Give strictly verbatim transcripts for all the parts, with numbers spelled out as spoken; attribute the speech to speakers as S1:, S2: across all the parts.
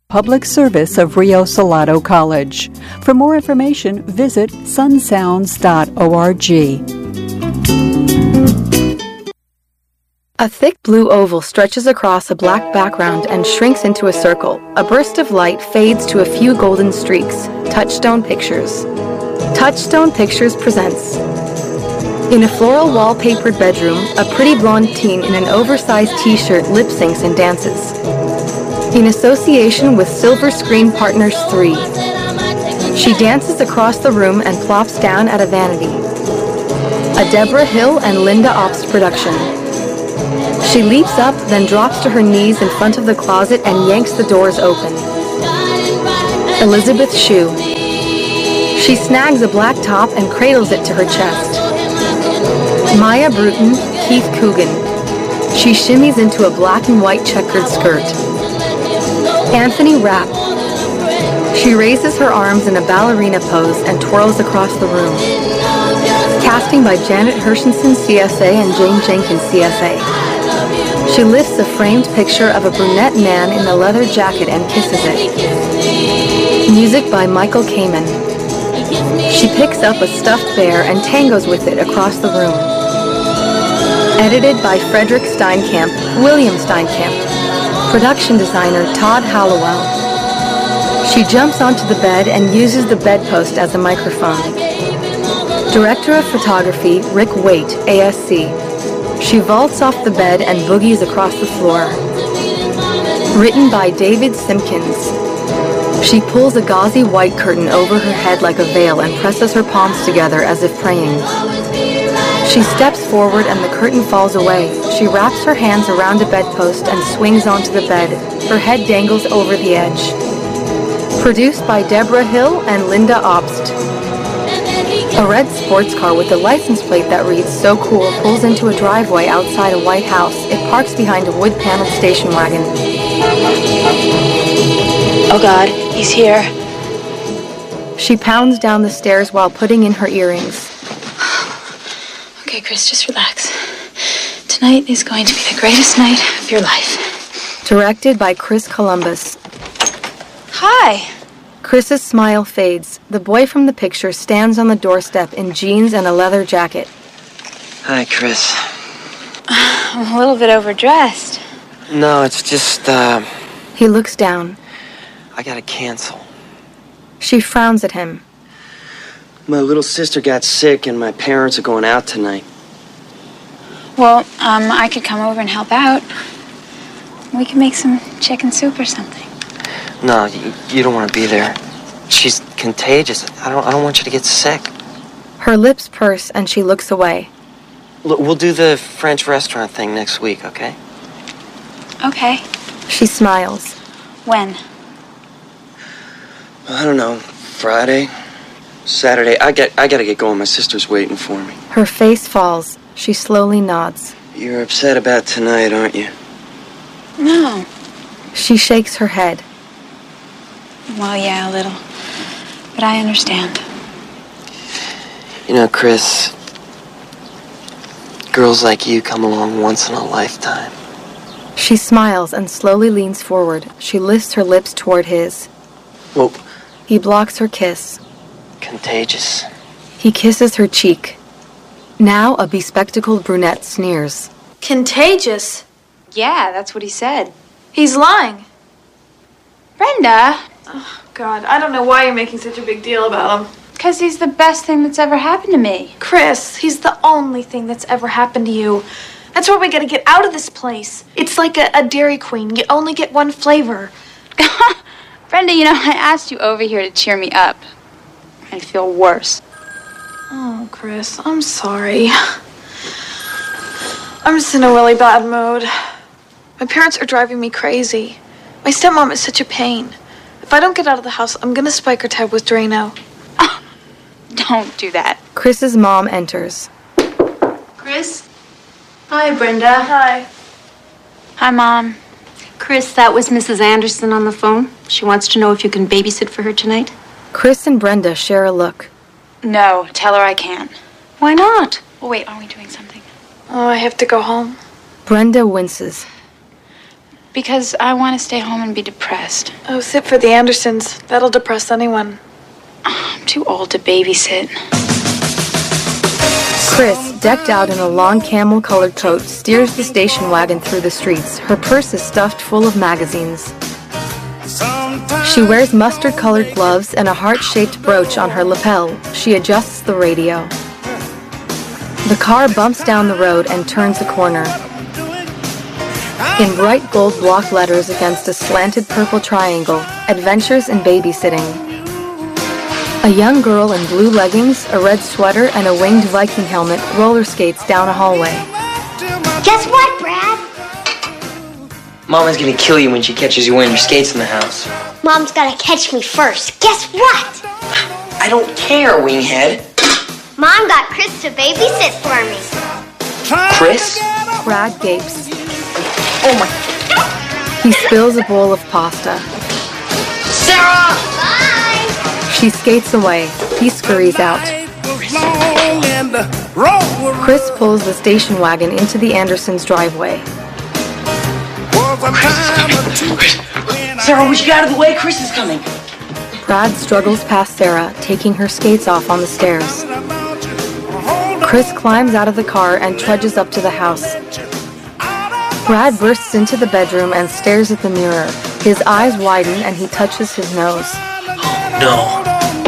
S1: Public service of Rio Salado College. For more information, visit sun sounds dot org.
S2: A thick blue oval stretches across a black background and shrinks into a circle. A burst of light fades to a few golden streaks. Touchstone Pictures. Touchstone Pictures presents. In a floral wallpapered bedroom, a pretty blonde teen in an oversized t-shirt lip syncs and dances. In association with Silver Screen Partners three. She dances across the room and plops down at a vanity. A Deborah Hill and Linda Obst production. She leaps up, then drops to her knees in front of the closet and yanks the doors open. Elizabeth Shue. She snags a black top and cradles it to her chest. Maya Bruton, Keith Coogan. She shimmies into a black and white checkered skirt. Anthony Rapp. She raises her arms in a ballerina pose and twirls across the room. Casting by Janet Hershenson, C S A, and Jane Jenkins, C S A. She lifts a framed picture of a brunette man in a leather jacket and kisses it. Music by Michael Kamen. She picks up a stuffed bear and tangos with it across the room. Edited by Frederick Steinkamp, William Steinkamp. Production designer Todd Hallowell. She jumps onto the bed and uses the bedpost as a microphone. Director of Photography, Rick Waite, A S C. She vaults off the bed and boogies across the floor. Written by David Simpkins. She pulls a gauzy white curtain over her head like a veil and presses her palms together as if praying. She steps forward and the curtain falls away. She wraps her hands around a bedpost and swings onto the bed. Her head dangles over the edge. Produced by Deborah Hill and Linda Obst. A red sports car with a license plate that reads "So Cool" pulls into a driveway outside a white house. It parks behind a wood-paneled station wagon.
S3: Oh God, he's here.
S2: She pounds down the stairs while putting in her earrings.
S3: Okay, Chris, just relax. Tonight is going to be the greatest night of your life.
S2: Directed by Chris Columbus.
S3: Hi.
S2: Chris's smile fades. The boy from the picture stands on the doorstep in jeans and a leather jacket.
S4: Hi, Chris.
S3: I'm a little bit overdressed.
S4: No, it's just, uh...
S2: He looks down.
S4: I gotta cancel.
S2: She frowns at him.
S4: My little sister got sick and my parents are going out tonight.
S3: Well, um, I could come over and help out. We could make some chicken soup or something.
S4: No, you, you don't want to be there. She's contagious. I don't I don't want you to get sick.
S2: Her lips purse and she looks away.
S4: Look, we'll do the French restaurant thing next week, okay?
S3: Okay.
S2: She smiles.
S3: When?
S4: I don't know. Friday? Saturday? I get I gotta get going. My sister's waiting for me.
S2: Her face falls. She slowly nods.
S4: You're upset about tonight, aren't you?
S3: No.
S2: She shakes her head.
S3: Well, yeah, a little. But I understand.
S4: You know, Chris, girls like you come along once in a lifetime.
S2: She smiles and slowly leans forward. She lifts her lips toward his.
S4: Well,
S2: he blocks her kiss.
S4: Contagious.
S2: He kisses her cheek. Now a bespectacled brunette sneers.
S5: Contagious?
S3: Yeah, that's what he said.
S5: He's lying.
S3: Brenda!
S5: Oh, God, I don't know why you're making such a big deal about him.
S3: Because he's the best thing that's ever happened to me.
S5: Chris, he's the only thing that's ever happened to you. That's why we gotta get out of this place. It's like a, a Dairy Queen. You only get one flavor.
S3: Brenda, you know, I asked you over here to cheer me up. I feel worse.
S5: Oh, Chris, I'm sorry. I'm just in a really bad mood. My parents are driving me crazy. My stepmom is such a pain. If I don't get out of the house, I'm gonna spike her tab with Drano.
S3: Oh, don't do that.
S2: Chris's mom enters.
S6: Chris? Hi, Brenda.
S5: Hi.
S3: Hi, Mom.
S6: Chris, that was Missus Anderson on the phone. She wants to know if you can babysit for her tonight.
S2: Chris and Brenda share a look.
S3: No, tell her I can't.
S6: Why not?
S3: Oh, wait, are we doing something?
S5: Oh, I have to go home.
S2: Brenda winces.
S3: Because I want to stay home and be depressed.
S5: Oh, sit for the Andersons. That'll depress anyone.
S3: I'm too old to babysit.
S2: Chris, decked out in a long camel-colored coat, steers the station wagon through the streets. Her purse is stuffed full of magazines. She wears mustard-colored gloves and a heart-shaped brooch on her lapel. She adjusts the radio. The car bumps down the road and turns a corner. In bright gold block letters against a slanted purple triangle, Adventures in Babysitting. A young girl in blue leggings, a red sweater, and a winged Viking helmet roller skates down a hallway.
S7: Guess what, Brad?
S4: Mama's gonna kill you when she catches you wearing your skates in the house.
S7: Mom's gotta catch me first. Guess what?
S4: I don't care, winghead.
S7: Mom got Chris to babysit for me.
S4: Chris?
S2: Brad gapes.
S4: Oh my...
S2: He spills a bowl of pasta.
S4: Sarah!
S7: Bye!
S2: She skates away. He scurries out. Chris pulls the station wagon into the Andersons' driveway.
S4: Chris is coming. Chris. Sarah, would you get out of the way? Chris is coming.
S2: Brad struggles past Sarah, taking her skates off on the stairs. Chris climbs out of the car and trudges up to the house. Brad bursts into the bedroom and stares at the mirror. His eyes widen and he touches his nose.
S4: No.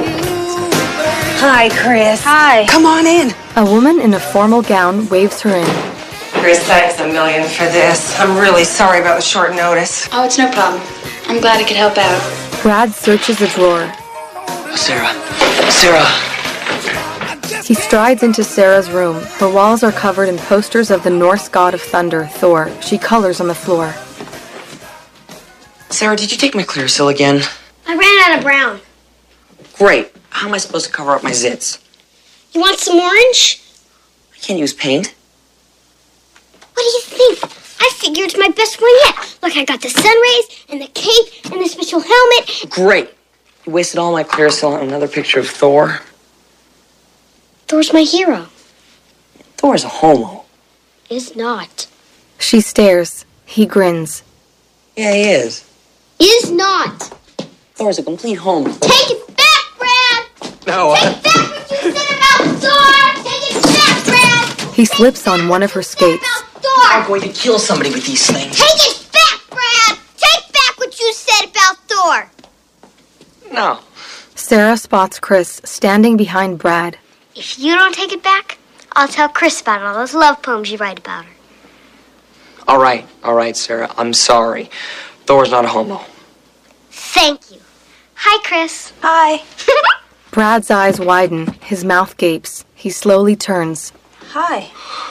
S8: Hi, Chris.
S3: Hi.
S8: Come on in.
S2: A woman in a formal gown waves her in.
S8: Chris, thanks a million for this. I'm really sorry about the short notice.
S3: Oh, it's no problem. I'm glad I could help out.
S2: Brad searches a drawer.
S4: Sarah. Sarah.
S2: He strides into Sarah's room. Her walls are covered in posters of the Norse god of thunder, Thor. She colors on the floor.
S4: Sarah, did you take my Clearasil again?
S7: I ran out of brown.
S4: Great. How am I supposed to cover up my zits?
S7: You want some orange?
S4: I can't use paint.
S7: What do you think? I figure it's my best one yet. Look, I got the sun rays and the cape and the special helmet.
S4: Great. You wasted all my Clearasil on another picture of Thor.
S7: Thor's my hero.
S4: Thor's a homo.
S7: Is not.
S2: She stares. He grins.
S4: Yeah, he is.
S7: Is not.
S4: Thor's a complete homo.
S7: Take it back, Brad!
S4: No,
S7: Take
S4: I...
S7: back what you said about Thor! Take it back, Brad!
S2: He slips on one of her skates.
S4: I'm going to kill somebody with these things.
S7: Take it back, Brad! Take back what you said about Thor!
S4: No.
S2: Sarah spots Chris standing behind Brad.
S7: If you don't take it back, I'll tell Chris about all those love poems you write about her.
S4: All right, all right, Sarah. I'm sorry. Thor's not a homo.
S7: Thank you. Hi, Chris.
S8: Hi.
S2: Brad's eyes widen. His mouth gapes. He slowly turns.
S8: Hi.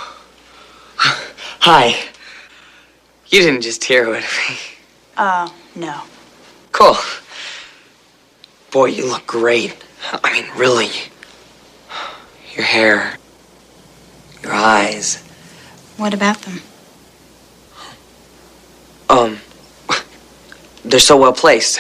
S4: Hi. You didn't just hear what me.
S8: Oh, no.
S4: Cool. Boy, you look great. I mean, really. Your hair. Your eyes.
S8: What about them?
S4: Um, they're so well placed.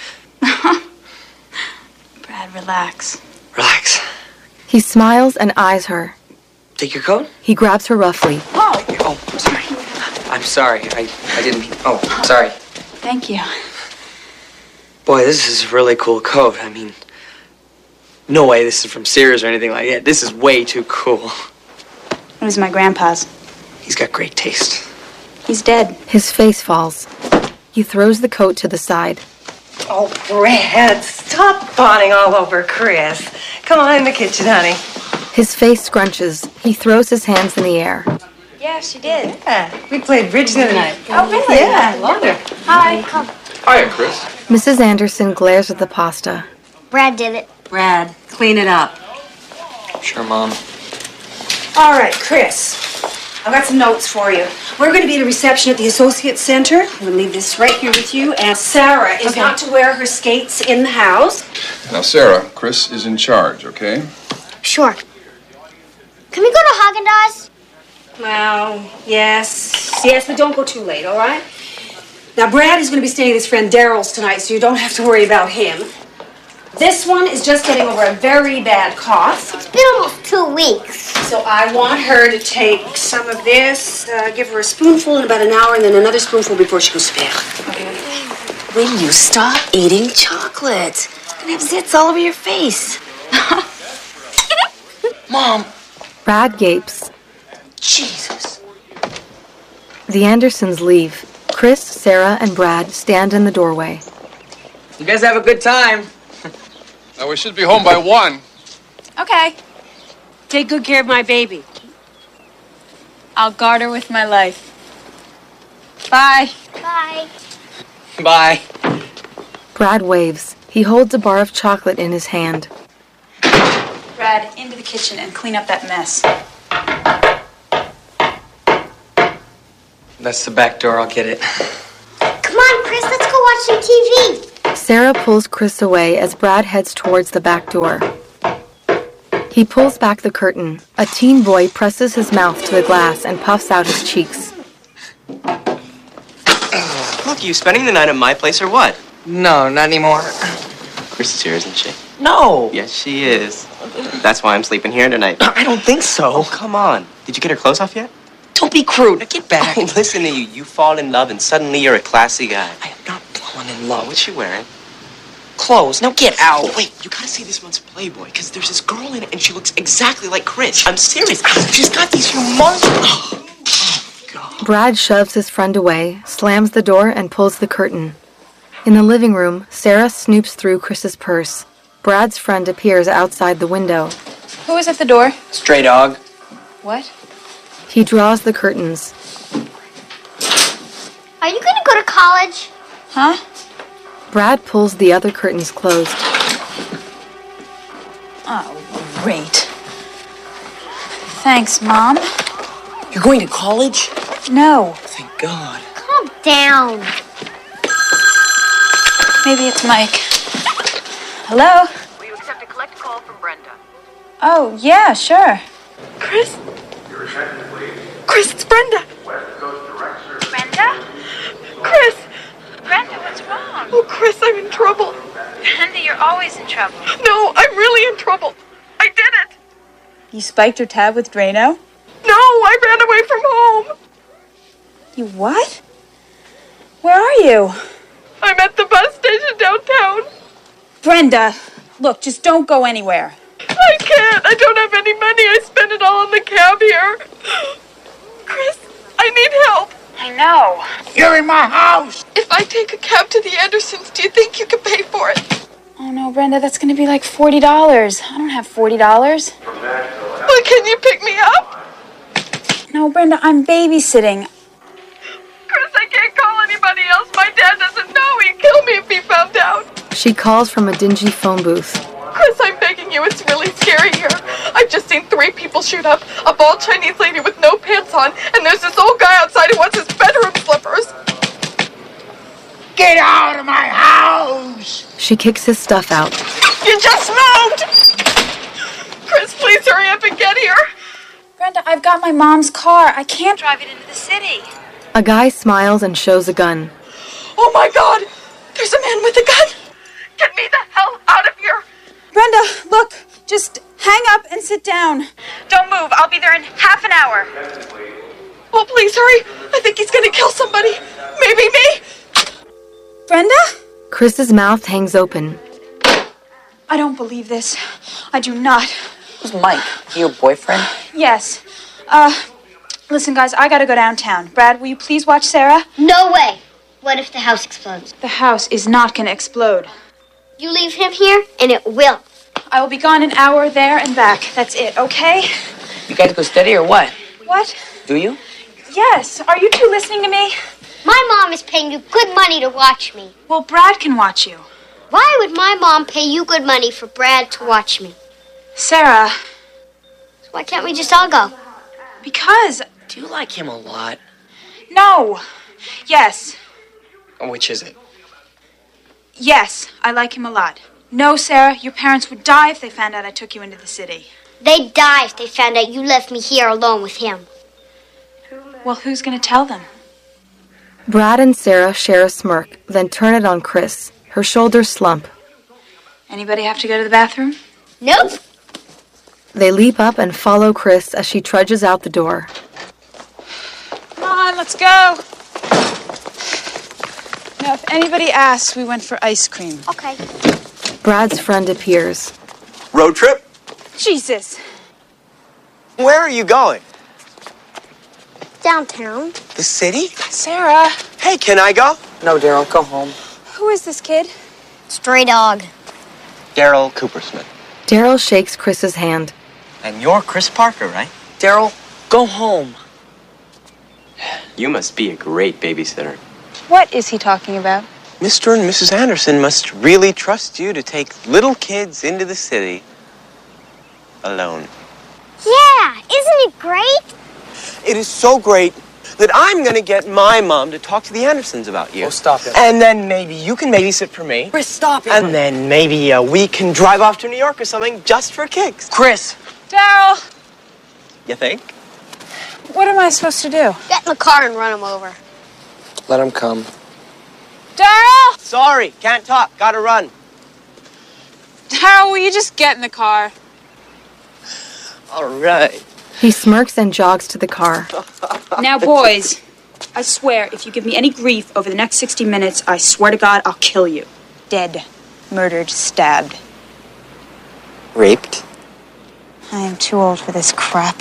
S8: Brad, relax.
S4: Relax.
S2: He smiles and eyes her.
S4: Take your coat?
S2: He grabs her roughly.
S4: Oh, oh, I'm sorry. I'm sorry. I, I didn't mean... Oh, sorry.
S8: Thank you.
S4: Boy, this is a really cool coat. I mean, no way this is from Sears or anything like that. This is way too cool.
S8: It was my grandpa's.
S4: He's got great taste.
S8: He's dead.
S2: His face falls. He throws the coat to the side.
S9: Oh, Brad, stop fawning all over Chris. Come on in the kitchen, honey.
S2: His face scrunches. He throws his hands in the air.
S8: Yeah, she did.
S9: Yeah, we played bridge the other night.
S8: Oh, really?
S9: Yeah, I loved her.
S8: Hi. Come.
S10: Hiya, Chris.
S2: Missus Anderson glares at the pasta.
S7: Brad did it.
S9: Brad, clean it up.
S4: Sure, Mom.
S11: All right, Chris. I've got some notes for you. We're going to be at a reception at the Associate Center. I'm going to leave this right here with you. And Sarah is
S9: Okay.
S11: not to wear her skates in the house.
S10: Now, Sarah, Chris is in charge, okay?
S7: Sure. Can we go to Haagen-Dazs?
S11: Well, yes. Yes, but don't go too late, all right? Now, Brad is going to be staying at his friend Daryl's tonight, so you don't have to worry about him. This one is just getting over a very bad cough.
S7: It's been almost two weeks.
S11: So I want her to take some of this, uh, give her a spoonful in about an hour, and then another spoonful before she goes to bed. Okay.
S12: Will you stop eating chocolate? You're gonna have zits all over your face.
S4: Mom.
S2: Brad gapes.
S12: Jesus.
S2: The Andersons leave. Chris, Sarah, and Brad stand in the doorway.
S4: You guys have a good time.
S10: Now, we should be home by one.
S13: Okay. Take good care of my baby. I'll guard her with my life. Bye.
S7: Bye.
S4: Bye.
S2: Brad waves. He holds a bar of chocolate in his hand.
S13: Brad, into the kitchen and clean up that mess.
S4: That's the back door. I'll get it.
S7: Come on, Chris, let's go watch some T V.
S2: Sarah pulls Chris away as Brad heads towards the back door. He pulls back the curtain. A teen boy presses his mouth to the glass and puffs out his cheeks.
S14: Look, you spending the night at my place or what?
S4: No, not anymore.
S14: Chris is here, isn't she?
S4: No.
S14: Yes, she is. That's why I'm sleeping here tonight.
S4: I don't think so.
S14: Oh, come on. Did you get her clothes off yet?
S4: Don't be crude. Now get back.
S14: Oh, listen to you. You fall in love and suddenly you're a classy guy.
S4: I am not falling in love.
S14: What's she wearing?
S4: Clothes. Now get out.
S14: Oh, wait, you gotta see this month's Playboy, because there's this girl in it and she looks exactly like Chris. I'm serious. She's got these humongous... Oh, God.
S2: Brad shoves his friend away, slams the door, and pulls the curtain. In the living room, Sarah snoops through Chris's purse. Brad's friend appears outside the window.
S13: Who is at the door?
S4: Stray dog.
S13: What?
S2: He draws the curtains.
S7: Are you gonna go to college?
S13: Huh?
S2: Brad pulls the other curtains closed.
S13: Oh, great. Thanks, Mom.
S4: You're going to college?
S13: No.
S4: Thank God.
S7: Calm down.
S13: Maybe it's Mike. Hello?
S15: Will you accept a collect call from Brenda?
S13: Oh, yeah, sure.
S5: Chris? Chris, it's Brenda.
S3: Brenda?
S5: Chris!
S3: Brenda, what's wrong?
S5: Oh, Chris, I'm in trouble.
S3: Brenda, you're always in trouble.
S5: No, I'm really in trouble. I did it.
S13: You spiked your tab with Drano?
S5: No, I ran away from home.
S13: You what? Where are you?
S5: I'm at the bus station downtown.
S13: Brenda, look, just don't go anywhere.
S5: I can't. I don't have any money. I spent it all on the cab here. Chris, I need help.
S3: I know.
S4: You're in my house.
S5: If I take a cab to the Andersons, do you think you can pay for it?
S13: Oh, no, Brenda, that's going to be like forty dollars. I don't have forty dollars.
S5: Well, can you pick me up?
S13: No, Brenda, I'm babysitting.
S5: Chris, I can't call anybody else. My dad doesn't know. He'd kill me if he found out.
S2: She calls from a dingy phone booth.
S5: Chris, I'm begging you. It's really scary here. I've just seen three people shoot up. A bald Chinese lady with no pants on. And there's this old guy outside who wants his bedroom slippers.
S4: Get out of my house!
S2: She kicks his stuff out.
S5: You just moved! Chris, please hurry up and get here.
S13: Brenda, I've got my mom's car. I can't drive it into the city.
S2: A guy smiles and shows a gun.
S5: Oh my God! There's a man with a gun! Get me the hell out of here!
S13: Brenda, look, just hang up and sit down.
S3: Don't move. I'll be there in half an hour.
S5: Oh, please hurry. I think he's gonna kill somebody. Maybe me.
S13: Brenda?
S2: Chris's mouth hangs open.
S13: I don't believe this. I do not.
S4: Who's Mike? Your boyfriend?
S13: Yes. Uh, listen, guys, I gotta go downtown. Brad, will you please watch Sarah?
S7: No way. What if the house explodes?
S13: The house is not gonna explode.
S7: You leave him here, and it will.
S13: I will be gone an hour there and back. That's it, okay?
S4: You guys go steady or what?
S13: What?
S4: Do you?
S13: Yes. Are you two listening to me?
S7: My mom is paying you good money to watch me.
S13: Well, Brad can watch you.
S7: Why would my mom pay you good money for Brad to watch me?
S13: Sarah.
S7: So why can't we just all go?
S13: Because...
S4: Do you like him a lot?
S13: No. Yes.
S4: Which is it?
S13: Yes, I like him a lot. No, Sarah, your parents would die if they found out I took you into the city.
S7: They'd die if they found out you left me here alone with him.
S13: Well, who's going to tell them?
S2: Brad and Sarah share a smirk, then turn it on Chris. Her shoulders slump.
S3: Anybody have to go to the bathroom?
S7: Nope.
S2: They leap up and follow Chris as she trudges out the door.
S13: Come on, let's go. Now, if anybody asks, we went for ice cream.
S7: Okay.
S2: Brad's friend appears.
S14: Road trip?
S13: Jesus.
S14: Where are you going?
S7: Downtown.
S14: The city?
S13: Sarah.
S14: Hey, can I go?
S4: No, Daryl, go home.
S13: Who is this kid?
S7: Stray dog.
S14: Daryl Coopersmith.
S2: Daryl shakes Chris's hand.
S14: And you're Chris Parker, right?
S4: Daryl, go home.
S14: You must be a great babysitter.
S13: What is he talking about?
S14: Mister and Missus Anderson must really trust you to take little kids into the city alone.
S7: Yeah, isn't it great?
S14: It is so great that I'm going to get my mom to talk to the Andersons about you.
S4: Oh, stop it.
S14: And then maybe you can babysit for me.
S4: Chris, stop it.
S14: And then maybe uh, we can drive off to New York or something just for kicks.
S4: Chris.
S13: Daryl.
S14: You think?
S13: What am I supposed to do?
S7: Get in the car and run him over.
S4: Let him come.
S13: Daryl!
S14: Sorry, can't talk. Gotta run.
S13: Daryl, will you just get in the car?
S14: All right.
S2: He smirks and jogs to the car.
S16: Now, boys, I swear, if you give me any grief over the next sixty minutes, I swear to God, I'll kill you.
S13: Dead. Murdered. Stabbed.
S14: Raped?
S13: I am too old for this crap.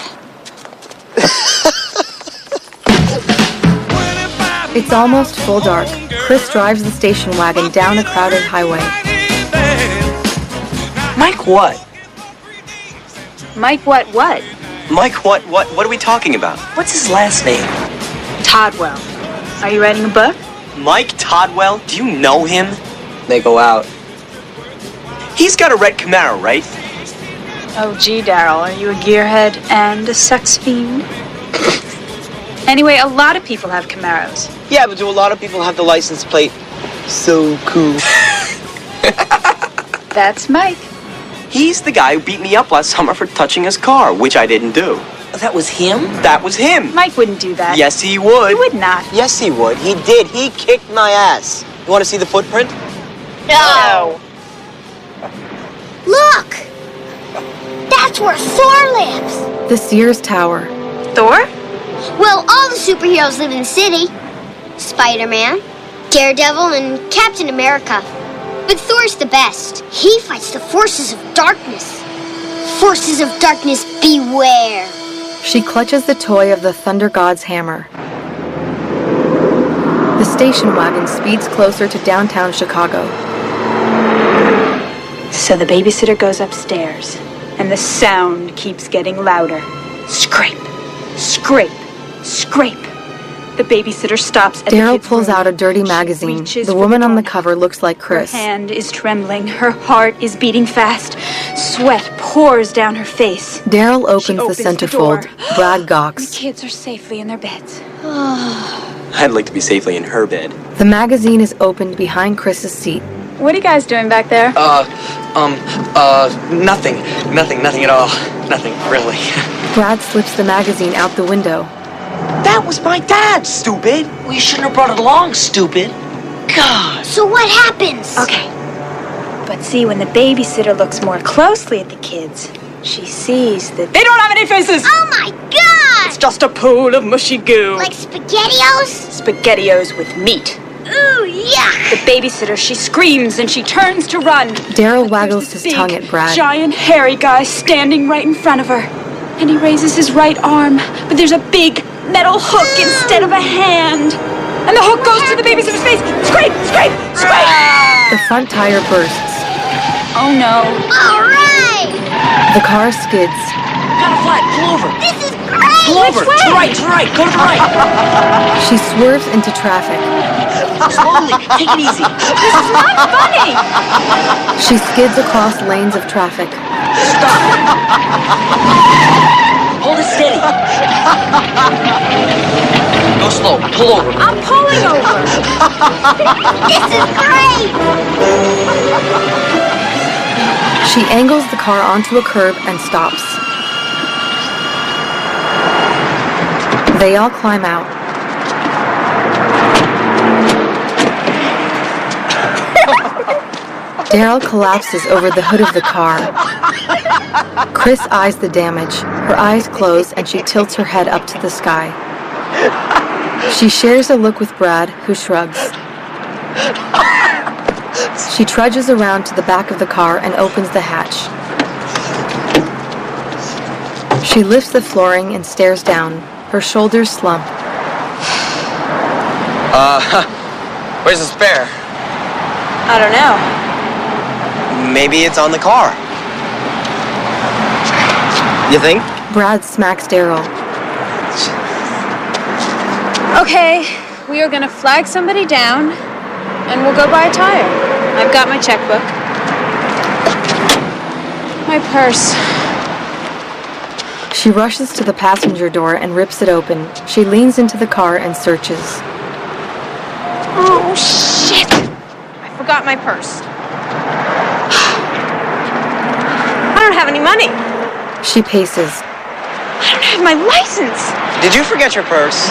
S2: It's almost full dark. Chris drives the station wagon down a crowded highway.
S14: Mike what?
S16: Mike, what, what?
S14: Mike what, what, what are we talking about? What's his last name?
S16: Toddwell. Are you writing a book?
S14: Mike Toddwell? Do you know him?
S4: They go out.
S14: He's got a red Camaro, right?
S16: Oh, gee, Daryl, are you a gearhead and a sex fiend? Anyway, a lot of people have Camaros.
S14: Yeah, but do a lot of people have the license plate? So cool.
S16: That's Mike.
S14: He's the guy who beat me up last summer for touching his car, which I didn't do.
S4: That was him?
S14: That was him.
S16: Mike wouldn't do that.
S14: Yes, he would.
S16: He would not.
S14: Yes, he would. He did. He kicked my ass. You want to see the footprint?
S7: No. Look! That's where Thor lives.
S2: The Sears Tower.
S16: Thor?
S7: Well, all the superheroes live in the city. Spider-Man, Daredevil, and Captain America. But Thor's the best. He fights the forces of darkness. Forces of darkness, beware.
S2: She clutches the toy of the Thunder God's hammer. The station wagon speeds closer to downtown Chicago.
S16: So the babysitter goes upstairs, and the sound keeps getting louder. Scrape, scrape, scrape. The babysitter stops at
S2: Daryl
S16: the kid's
S2: pulls
S16: room.
S2: out a dirty magazine.
S16: reaches
S2: The
S16: for
S2: woman
S16: the
S2: on the
S16: door.
S2: cover looks like Chris.
S16: Her hand is trembling. Her heart is beating fast. Sweat pours down her face.
S2: Daryl opens,
S16: She opens
S2: the
S16: the
S2: centerfold.
S16: door.
S2: Brad
S16: The
S2: gawks.
S16: kids are safely in their beds.
S14: I'd like to be safely in her bed.
S2: The magazine is opened behind Chris's seat.
S16: What are you guys doing back there?
S4: Uh, um, uh, nothing. Nothing, nothing at all. Nothing, really.
S2: Brad slips the magazine out the window.
S14: That was my dad, stupid.
S4: Well, you shouldn't have brought it along, stupid. God.
S7: So what happens?
S16: Okay. But see, when the babysitter looks more closely at the kids, she sees that they don't have any faces!
S7: Oh my God!
S16: It's just a pool of mushy goo.
S7: Like SpaghettiOs?
S16: SpaghettiOs with meat.
S7: Ooh, yuck!
S16: The babysitter, she screams and she turns to run.
S2: Daryl waggles his
S16: Big,
S2: tongue at Brad.
S16: giant, hairy guy standing right in front of her. And he raises his right arm, but there's a big metal hook instead of a hand. And the hook goes to the babysitter's face. Scrape, scrape, scrape!
S2: The front tire bursts.
S16: Oh no.
S7: All right!
S2: The car skids.
S4: Got a flat. Pull over.
S7: This is great!
S4: Pull over. To the right, to the right. Go to the right.
S2: She swerves into traffic.
S4: Slowly. Take it easy.
S16: This is not funny!
S2: She skids across lanes of traffic.
S4: Stop. Hold it steady. Go slow. Pull over.
S16: I'm pulling over.
S7: This is great!
S2: She angles the car onto a curb and stops. They all climb out. Daryl collapses over the hood of the car. Chris eyes the damage. Her eyes close and she tilts her head up to the sky. She shares a look with Brad, who shrugs. She trudges around to the back of the car and opens the hatch. She lifts the flooring and stares down. Her shoulders slump.
S4: Uh, where's the spare?
S13: I don't know.
S4: Maybe it's on the car. You think?
S2: Brad smacks Daryl.
S13: Okay, we are gonna flag somebody down, and we'll go buy a tire. I've got my checkbook. My purse.
S2: She rushes to the passenger door and rips it open. She leans into the car and searches.
S13: Oh, shit! I forgot my purse. I don't have any money.
S2: She paces.
S13: I don't have my license.
S4: Did you forget your purse?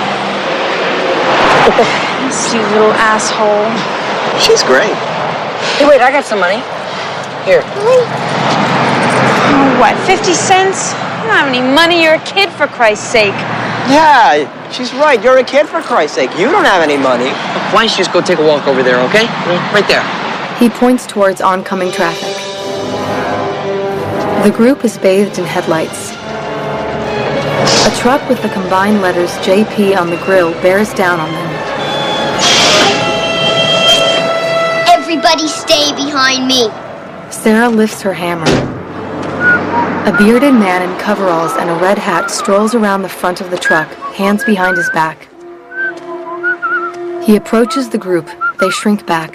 S13: You little asshole.
S4: She's great. Hey, wait, I got some money. Here.
S13: Really? Oh, what, fifty cents? You don't have any money. You're a kid, for Christ's sake.
S4: Yeah, she's right. You're a kid, for Christ's sake. You don't have any money. Why don't you just go take a walk over there, okay? Right there.
S2: He points towards oncoming traffic. The group is bathed in headlights. A truck with the combined letters J P on the grill bears down on them.
S7: Everybody stay behind me.
S2: Sarah lifts her hammer. A bearded man in coveralls and a red hat strolls around the front of the truck, hands behind his back. He approaches the group. They shrink back.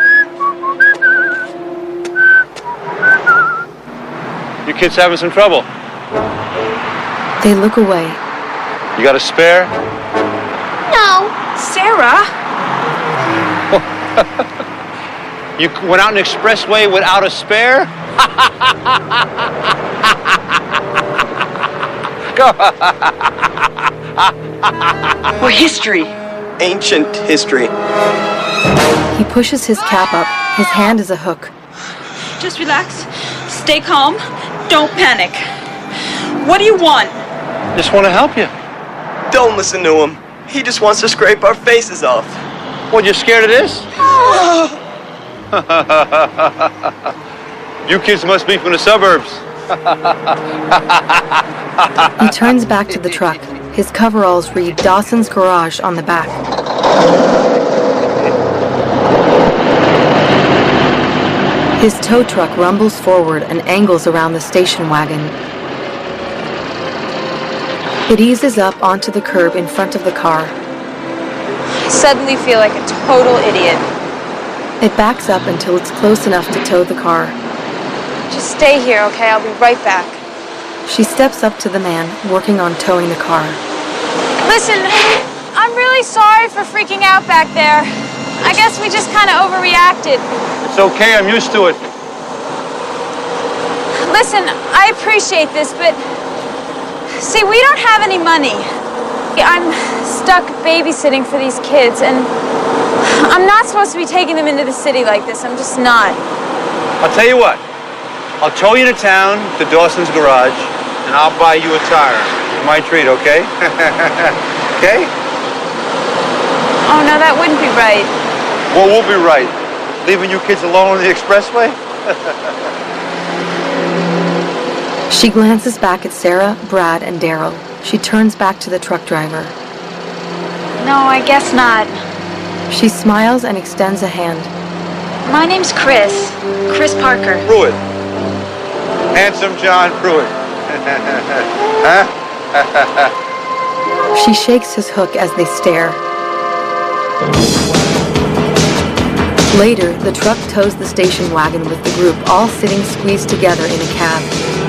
S17: You kids having some trouble?
S2: They look away.
S17: You got a spare?
S7: No.
S13: Sarah?
S17: You went out an expressway without a spare? Go.
S4: We're history. Ancient history.
S2: He pushes his cap up. His hand is a hook.
S16: Just relax. Stay calm. Don't panic. What do you want?
S17: Just want to help you.
S4: Don't listen to him. He just wants to scrape our faces off.
S17: What, you scared of this? You kids must be from the suburbs.
S2: He turns back to the truck. His coveralls read Dawson's Garage on the back. His tow truck rumbles forward and angles around the station wagon. It eases up onto the curb in front of the car.
S13: I suddenly feel like a total idiot.
S2: It backs up until it's close enough to tow the car.
S13: Just stay here, okay? I'll be right back.
S2: She steps up to the man working on towing the car.
S13: Listen, I'm really sorry for freaking out back there. I guess we just kind of overreacted.
S17: It's okay, I'm used to it.
S13: Listen, I appreciate this, but see, we don't have any money. I'm stuck babysitting for these kids, and I'm not supposed to be taking them into the city like this. I'm just not.
S17: I'll tell you what. I'll tow you to town, to Dawson's Garage, and I'll buy you a tire. My treat, okay? Okay?
S13: Oh, no, that wouldn't be right.
S17: Well, we'll be right. Leaving you kids alone on the expressway?
S2: She glances back at Sarah, Brad, and Daryl. She turns back to the truck driver.
S13: No, I guess not.
S2: She smiles and extends a hand.
S6: My name's Chris. Chris Parker.
S17: Pruitt. Handsome John Pruitt. Huh?
S2: She shakes his hook as they stare. Later, the truck tows the station wagon with the group all sitting squeezed together in a cab.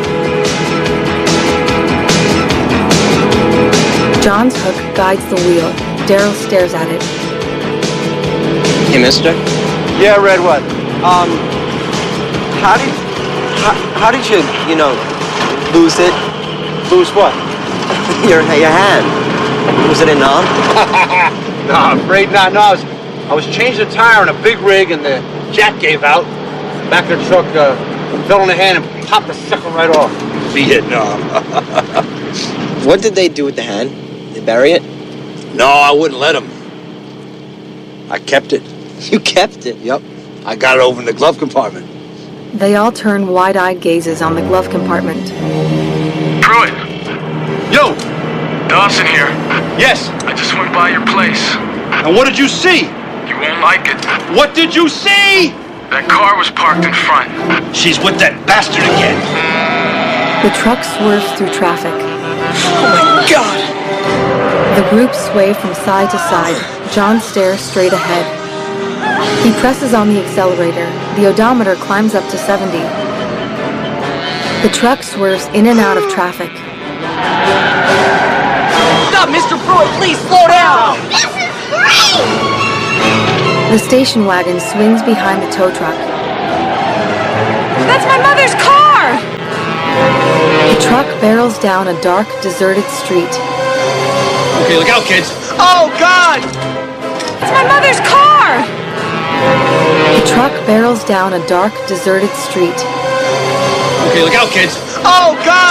S2: John's hook guides the wheel. Daryl stares at it.
S4: Hey, mister?
S17: Yeah, Red, what?
S4: Um, how did, how, how did you, you know, lose it?
S17: Lose what?
S4: your, your hand. Was it a numb?
S17: No, I'm afraid not. No, I was, I was changing a tire on a big rig and the jack gave out. back of the truck uh, fell in the hand and popped the sucker right off.
S18: Vietnam.
S4: What did they do with the hand? They bury it?
S18: No, I wouldn't let them. I kept it.
S4: You kept it?
S18: Yep. I got it over in the glove compartment.
S2: They all turn wide-eyed gazes on the glove compartment.
S19: Pruitt!
S17: Yo!
S19: Dawson here.
S17: Yes?
S19: I just went by your place.
S17: And what did you see?
S19: You won't like it.
S17: What did you see?
S19: That car was parked in front.
S18: She's with that bastard again.
S2: The truck swerves through traffic.
S4: Oh my God!
S2: The group sway from side to side. John stares straight ahead. He presses on the accelerator. The odometer climbs up to seventy. The truck swerves in and out of traffic.
S14: Stop, Mister Pruitt, please slow down!
S7: This is great!
S2: The station wagon swings behind the tow truck.
S16: That's my mother's car!
S2: The truck barrels down a dark, deserted street.
S17: Okay, look out, kids.
S14: Oh, God!
S16: It's my mother's car!
S2: The truck barrels down a dark, deserted street.
S17: Okay, look out, kids.
S14: Oh, God!